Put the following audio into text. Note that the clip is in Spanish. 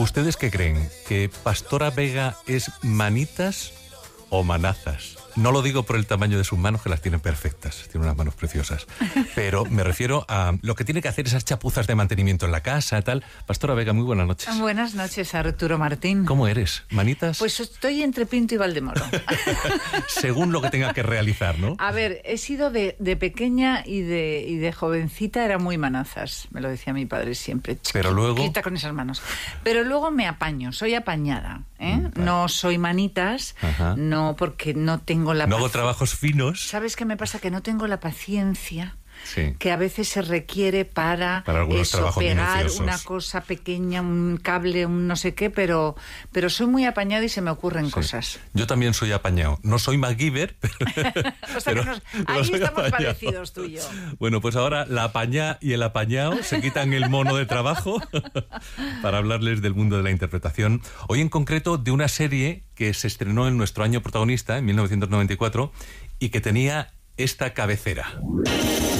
¿Ustedes qué creen? ¿Que Pastora Vega es manitas o manazas? No lo digo por el tamaño de sus manos, que las tiene perfectas, tiene unas manos preciosas, pero me refiero a lo que tiene que hacer esas chapuzas de mantenimiento en la casa, tal. Pastora Vega, muy buenas noches. Buenas noches, Arturo Martín. ¿Cómo eres? ¿Manitas? Pues estoy entre Pinto y Valdemoro. Según lo que tenga que realizar, ¿no? A ver, he sido de pequeña y de jovencita, era muy manazas, me lo decía mi padre siempre. Pero luego... Quita con esas manos. Pero luego me apaño, soy apañada, ¿eh? No soy manitas, no, porque no tengo la No hago trabajos finos. ¿Sabes qué me pasa? Que no tengo la paciencia sí. que a veces se requiere para algunos trabajos pegar minuciosos. una cosa pequeña, un cable, un no sé qué, pero soy muy apañada y se me ocurren cosas. Yo también soy apañado. No soy MacGyver, o sea, ahí estamos apañado. Parecidos tú y yo. Bueno, pues ahora la apañá y el apañado se quitan el mono de trabajo para hablarles del mundo de la interpretación. Hoy en concreto de una serie que se estrenó en nuestro año protagonista, en 1994, y que tenía esta cabecera.